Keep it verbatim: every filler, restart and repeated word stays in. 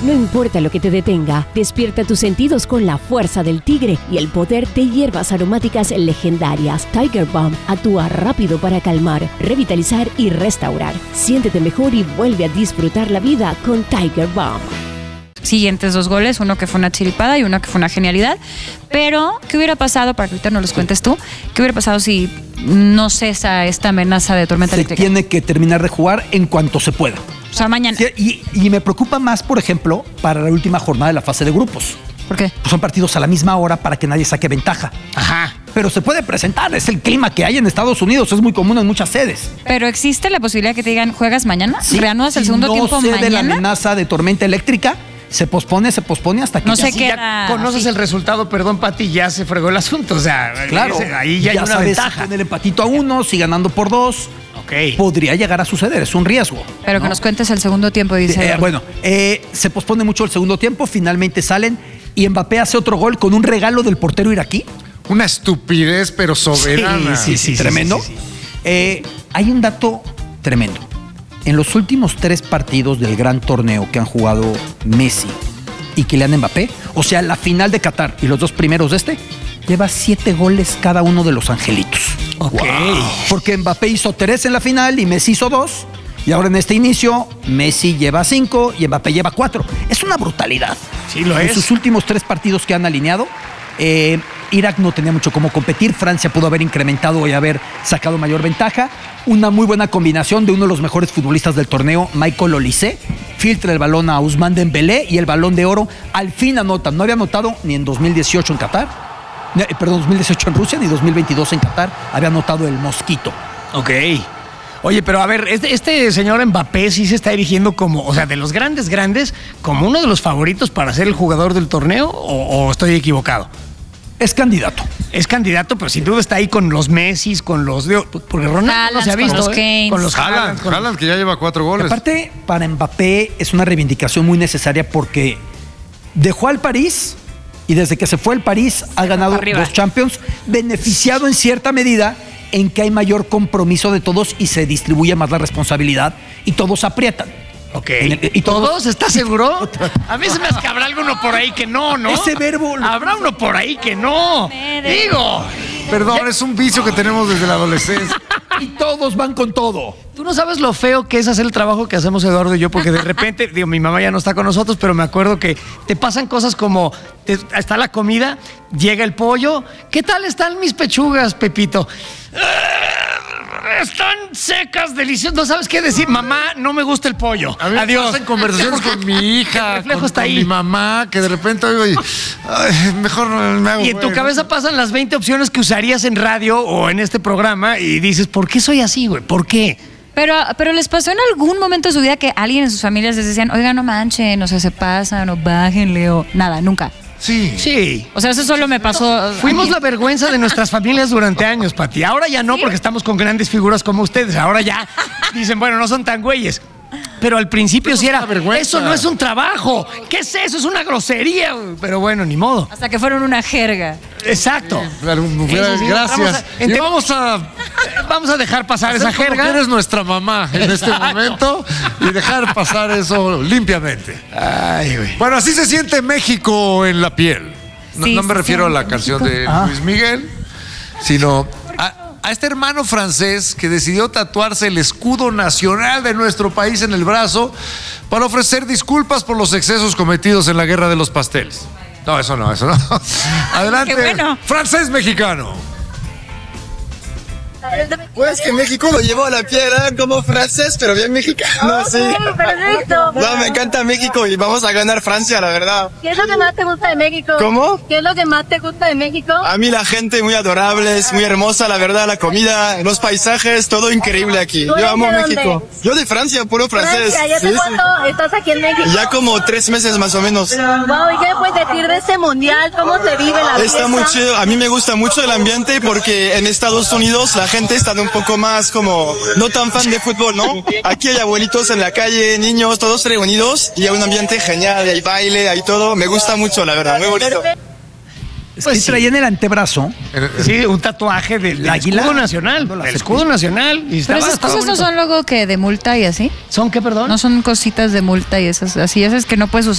No importa lo que te detenga, despierta tus sentidos con la fuerza del tigre y el poder de hierbas aromáticas legendarias. Tiger Balm actúa rápido para calmar, revitalizar y restaurar. Siéntete mejor y vuelve a disfrutar la vida con Tiger Balm. Siguientes dos goles, uno que fue una chiripada y uno que fue una genialidad. Pero, ¿qué hubiera pasado, para que ahorita no los cuentes tú, qué hubiera pasado si no cesa esta amenaza de tormenta Se eléctrica? tiene que terminar de jugar en cuanto se pueda. O sea, mañana. Sí, y, y me preocupa más, por ejemplo, para la última jornada de la fase de grupos. ¿Por qué? Pues son partidos a la misma hora para que nadie saque ventaja. Ajá. Pero se puede presentar, es el clima que hay en Estados Unidos, es muy común en muchas sedes. Pero existe la posibilidad que te digan, ¿juegas mañana? Sí, ¿Reanudas el si segundo no tiempo cede la mañana? amenaza de tormenta eléctrica, se pospone, se pospone hasta que No ya sé sí, qué ya- era. Ya conoces sí. el resultado, perdón, Pati, ya se fregó el asunto. O sea, Claro, ese- ahí ya, hay una sabes ventaja. si con el empatito a uno, si ganando por dos, Ok. podría llegar a suceder, es un riesgo. Pero que ¿no? nos cuentes el segundo tiempo, dice. Eh, Eduardo. bueno, eh, se pospone mucho el segundo tiempo, finalmente salen y Mbappé hace otro gol con un regalo del portero iraquí. Una estupidez, pero soberana. Sí, sí, sí, sí, tremendo. sí, sí, sí. Eh, hay un dato tremendo. En los últimos tres partidos del gran torneo que han jugado Messi y Kylian Mbappé, o sea, la final de Qatar y los dos primeros de este, lleva siete goles cada uno de los angelitos. Ok. Wow. Porque Mbappé hizo tres en la final y Messi hizo dos. Y ahora en este inicio, Messi lleva cinco y Mbappé lleva cuatro. Es una brutalidad. Sí, lo En es. sus últimos tres partidos que han alineado, eh, Irak no tenía mucho cómo competir. Francia pudo haber incrementado y haber sacado mayor ventaja. Una muy buena combinación de uno de los mejores futbolistas del torneo, Michael Olise. Filtra el balón a Ousmane Dembélé y el Balón de Oro al fin anota. No había anotado ni en dos mil dieciocho en Qatar, eh, perdón, dos mil dieciocho en Rusia, ni dos mil veintidós en Qatar. Había anotado el Mosquito. Ok. Oye, pero a ver, este, este señor Mbappé sí se está erigiendo como, o sea, de los grandes, grandes, como uno de los favoritos para ser el jugador del torneo, o, o estoy equivocado. Es candidato. Es candidato, pero sin duda está ahí con los Messis, con los... Porque Ronaldo no Haaland, se ha con visto. los ¿eh? Kanes. Con los Haaland, Haaland, con- Haaland, que ya lleva cuatro Y goles. aparte, para Mbappé es una reivindicación muy necesaria porque dejó al París y desde que se fue al París ha ganado arriba. dos Champions, beneficiado en cierta medida en que hay mayor compromiso de todos y se distribuye más la responsabilidad y todos aprietan. Ok. En el- ¿Y todos? ¿Estás seguro? A mí se me hace que habrá alguno por ahí que no, ¿no? Ese verbo lo- Habrá uno por ahí que no. Digo. Perdón, es un vicio que tenemos desde la adolescencia. Y todos van con todo. Tú no sabes lo feo que es hacer el trabajo que hacemos Eduardo y yo, porque de repente, digo, mi mamá ya no está con nosotros, pero me acuerdo que te pasan cosas como, te- está la comida, llega el pollo, ¿qué tal están mis pechugas, Pepito? "Ah, Están secas, deliciosas, no sabes qué decir, mamá, no me gusta el pollo. A mí me Adiós. pasan conversaciones con mi hija, El reflejo con, está con ahí. mi mamá, que de repente oigo y ay, mejor me hago Y en tu güey. cabeza pasan las veinte opciones que usarías en radio o en este programa y dices, ¿por qué soy así, güey? ¿Por qué? Pero, pero les pasó en algún momento de su vida que alguien en sus familias les decían, oiga, no manchen, o sea, se pasan, o bájenle, o nada, nunca. Sí. Sí. O sea, eso solo me pasó. Fuimos la vergüenza de nuestras familias durante años, Pati. Ahora ya no, porque estamos con grandes figuras como ustedes. Ahora ya dicen, bueno, no son tan güeyes. Pero al principio sí es era, una vergüenza. eso no es un trabajo. ¿Qué es eso? Es una grosería. Pero bueno, ni modo. Hasta que fueron una jerga. Exacto. Claro, Eso sí, gracias. vamos a- Y vamos a Vamos a dejar pasar esa hacer como jerga. que eres nuestra mamá en este momento y dejar pasar eso limpiamente. Ay, güey. Bueno, así se siente México en la piel. No, Sí, no me se refiero a la siente canción de Ah. Luis Miguel, sino a, a este hermano francés que decidió tatuarse el escudo nacional de nuestro país en el brazo para ofrecer disculpas por los excesos cometidos en la guerra de los pasteles. No, eso no, eso no. Adelante, qué bueno. francés mexicano. Pues que México lo llevó a la piedra como francés, pero bien mexicano, sí. Perfecto. No, me encanta México y vamos a ganar Francia, la verdad. ¿Qué es lo que más te gusta de México? ¿Cómo? ¿Qué es lo que más te gusta de México? A mí la gente muy adorable, es muy hermosa, la verdad, la comida, los paisajes, todo increíble aquí. ¿Tú Yo eres amo de dónde? México. Yo de Francia, puro francés. Francia, ¿ya Sí, hace sí. cuánto estás aquí en México? Ya como tres meses más o menos. Wow, ¿y qué puedes decir de ese mundial? ¿Cómo se vive la Está fiesta? muy chido. A mí me gusta mucho el ambiente porque en Estados Unidos la gente está un poco más como no tan fan de fútbol, ¿no? Aquí hay abuelitos en la calle, niños, todos reunidos y hay un ambiente genial, hay baile, hay todo. Me gusta mucho, la verdad, muy bonito. Es Pues que sí. traía en el antebrazo. Sí, un tatuaje del, del águila. escudo nacional. No, la El serpiente. escudo nacional. Y Pero estaba- esas estaba cosas no bonito. son luego que de multa y así. ¿Son qué, perdón? No son cositas de multa y esas así. Esas que no puedes usar.